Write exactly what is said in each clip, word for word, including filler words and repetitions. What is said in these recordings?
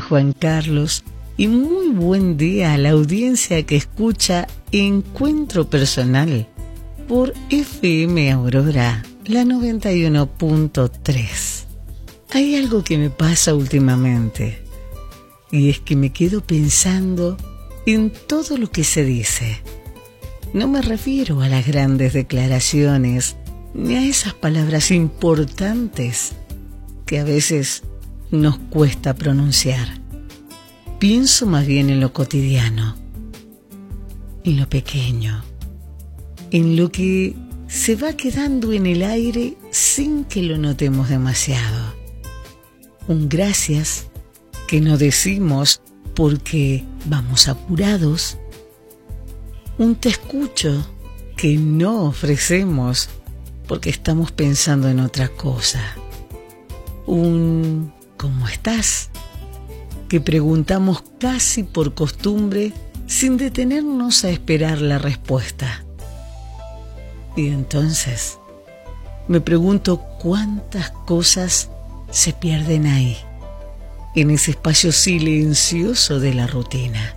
Juan Carlos, y muy buen día a la audiencia que escucha Encuentro Personal por F M Aurora, la noventa y uno punto tres. Hay algo que me pasa últimamente, y es que me quedo pensando en todo lo que se dice. No me refiero a las grandes declaraciones, ni a esas palabras importantes que a veces nos cuesta pronunciar. Pienso más bien en lo cotidiano, en lo pequeño, en lo que se va quedando en el aire sin que lo notemos demasiado. Un gracias que no decimos porque vamos apurados. Un te escucho que no ofrecemos porque estamos pensando en otra cosa. Un ¿cómo estás?, que preguntamos casi por costumbre sin detenernos a esperar la respuesta. Y entonces me pregunto cuántas cosas se pierden ahí, en ese espacio silencioso de la rutina.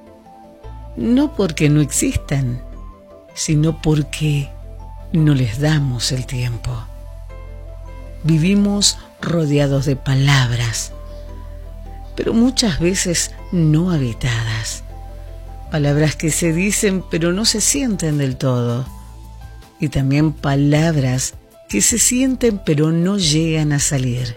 No porque no existan, sino porque no les damos el tiempo. Vivimos rodeados de palabras, pero muchas veces no habitadas. Palabras que se dicen pero no se sienten del todo. Y también palabras que se sienten pero no llegan a salir.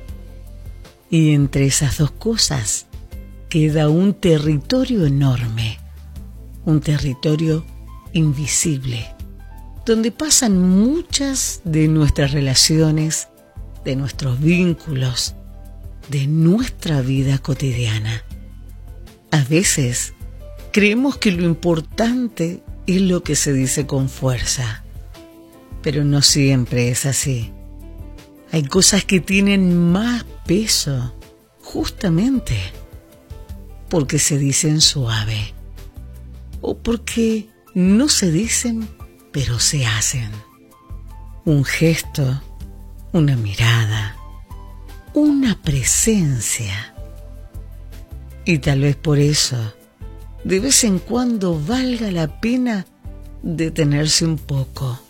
Y entre esas dos cosas queda un territorio enorme, un territorio invisible, donde pasan muchas de nuestras relaciones, de nuestros vínculos, de nuestra vida cotidiana. A veces creemos que lo importante es lo que se dice con fuerza, pero no siempre es así. Hay cosas que tienen más peso, justamente porque se dicen suave, o porque no se dicen, pero se hacen. Un gesto, una mirada, una presencia. Y tal vez por eso, de vez en cuando valga la pena detenerse un poco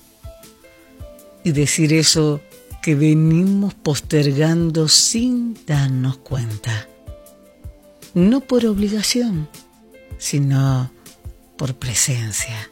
y decir eso que venimos postergando sin darnos cuenta. No por obligación, sino por presencia.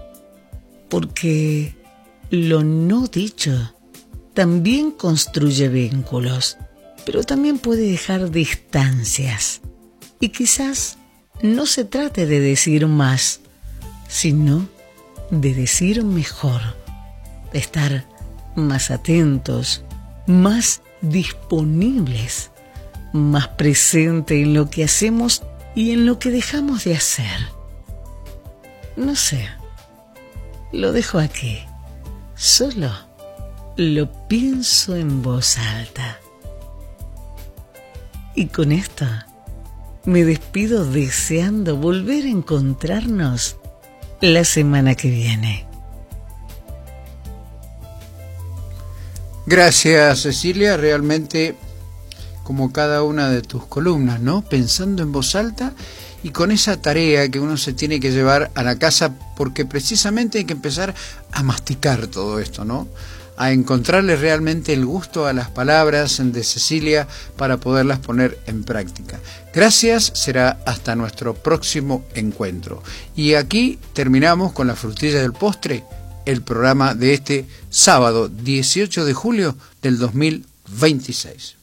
Porque lo no dicho también construye vínculos, pero también puede dejar distancias. Y quizás no se trate de decir más, sino de decir mejor, de estar más atentos, más disponibles, más presente en lo que hacemos y en lo que dejamos de hacer. No sé, lo dejo aquí, solo lo pienso en voz alta. Y con esto me despido deseando volver a encontrarnos la semana que viene. Gracias, Cecilia, realmente como cada una de tus columnas, ¿no? Pensando en voz alta y con esa tarea que uno se tiene que llevar a la casa, porque precisamente hay que empezar a masticar todo esto, ¿no? A encontrarle realmente el gusto a las palabras de Cecilia para poderlas poner en práctica. Gracias, será hasta nuestro próximo encuentro. Y aquí terminamos con la frutilla del postre, el programa de este sábado dieciocho de julio del dos mil veintiséis.